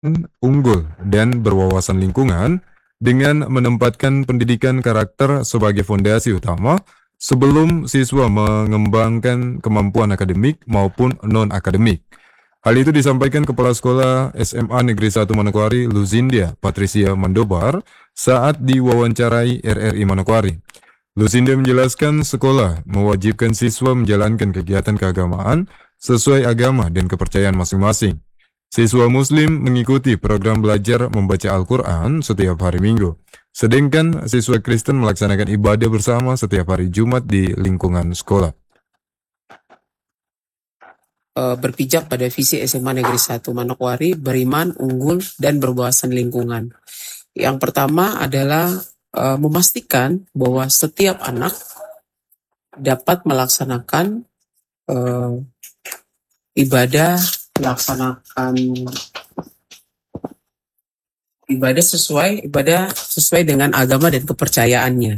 unggul dan berwawasan lingkungan dengan menempatkan pendidikan karakter sebagai fondasi utama sebelum siswa mengembangkan kemampuan akademik maupun non-akademik. Hal itu disampaikan Kepala Sekolah SMA Negeri 1 Manokwari, Luzindia Patricia Mandobar, saat diwawancarai RRI Manokwari. Luzindia menjelaskan sekolah mewajibkan siswa menjalankan kegiatan keagamaan sesuai agama dan kepercayaan masing-masing. Siswa Muslim mengikuti program belajar membaca Al-Quran setiap hari Minggu, sedangkan siswa Kristen melaksanakan ibadah bersama setiap hari Jumat di lingkungan sekolah. Berpijak pada visi SMA Negeri 1 Manokwari, beriman, unggul, dan berwawasan lingkungan. Yang pertama adalah memastikan bahwa setiap anak dapat melaksanakan ibadah sesuai dengan agama dan kepercayaannya.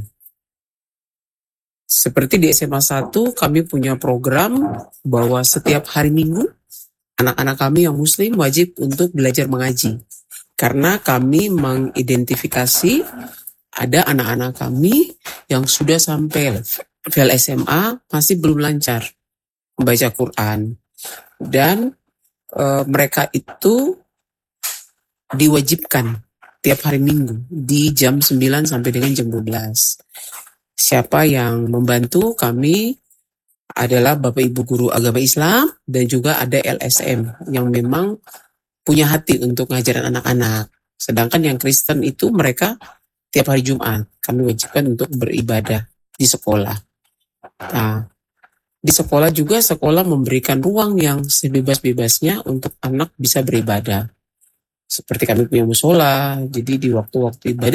Seperti di SMA 1, kami punya program bahwa setiap hari Minggu, anak-anak kami yang Muslim wajib untuk belajar mengaji. Karena kami mengidentifikasi ada anak-anak kami yang sudah sampai level SMA masih belum lancar membaca Quran. Dan mereka itu diwajibkan tiap hari Minggu di jam 9 sampai dengan jam 12. Siapa yang membantu kami adalah Bapak Ibu Guru Agama Islam dan juga ada LSM yang memang punya hati untuk ngajarin anak-anak. Sedangkan yang Kristen itu mereka tiap hari Jumat kami wajibkan untuk beribadah di sekolah. Nah, di sekolah juga sekolah memberikan ruang yang sebebas-bebasnya untuk anak bisa beribadah. Seperti kami punya musola, jadi di waktu-waktu ibadah